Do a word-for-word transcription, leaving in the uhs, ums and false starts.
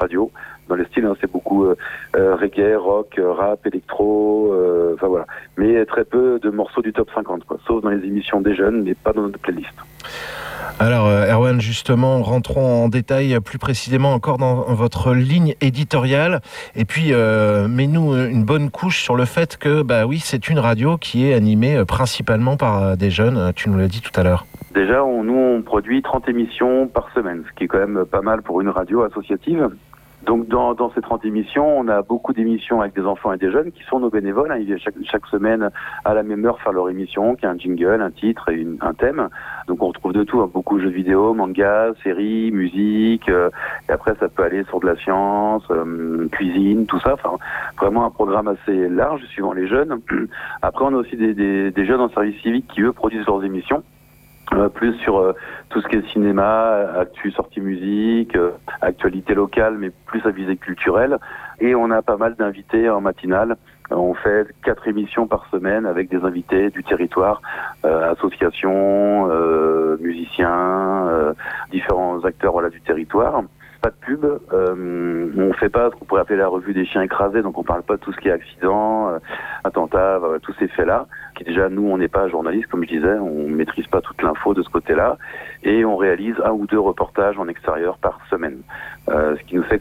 radio. Dans les styles, hein, c'est beaucoup euh, euh, reggae, rock, rap, électro, euh, enfin voilà. Mais très peu de morceaux du top cinquante, quoi. Sauf dans les émissions des jeunes, mais pas dans notre playlist. Alors euh, Erwan, justement, rentrons en détail plus précisément encore dans votre ligne éditoriale. Et puis, euh, mets-nous une bonne couche sur le fait que, bah oui, c'est une radio qui est animée principalement par des jeunes. Tu nous l'as dit tout à l'heure. Déjà, on, nous, on produit trente émissions par semaine, ce qui est quand même pas mal pour une radio associative. Donc dans, dans ces trente émissions, on a beaucoup d'émissions avec des enfants et des jeunes qui sont nos bénévoles. Hein. Ils viennent chaque, chaque semaine à la même heure faire leur émission, qui a un jingle, un titre et une, un thème. Donc on retrouve de tout, hein. Beaucoup de jeux vidéo, manga, séries, musique. Euh, et après ça peut aller sur de la science, euh, cuisine, tout ça. Enfin vraiment un programme assez large suivant les jeunes. Après on a aussi des, des, des jeunes en service civique qui eux produisent leurs émissions. Euh, plus sur euh, tout ce qui est cinéma, actu, sortie musique, euh, actualité locale, mais plus à visée culturelle. Et on a pas mal d'invités en matinale. Euh, on fait quatre émissions par semaine avec des invités du territoire, euh, associations, euh, musiciens, euh, différents acteurs voilà, du territoire. Pas de pub, euh, on fait pas ce qu'on pourrait appeler la revue des chiens écrasés, donc on parle pas de tout ce qui est accident, euh, attentat, voilà, tous ces faits-là, qui déjà nous on n'est pas journalistes comme je disais, on maîtrise pas toute l'info de ce côté-là, et on réalise un ou deux reportages en extérieur par semaine, euh, ce qui nous fait